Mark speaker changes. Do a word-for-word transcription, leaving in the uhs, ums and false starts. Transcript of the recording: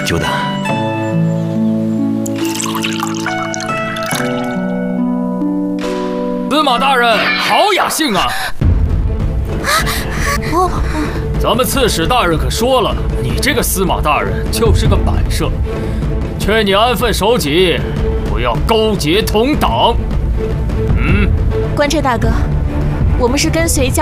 Speaker 1: 久等。
Speaker 2: 司马大人，好雅兴啊！
Speaker 3: 哦，
Speaker 2: 咱们刺史大人可说了，你这个司马大人就是个摆设，劝你安分守己，不要勾结同党。嗯，
Speaker 3: 官差大哥，我们是跟随家。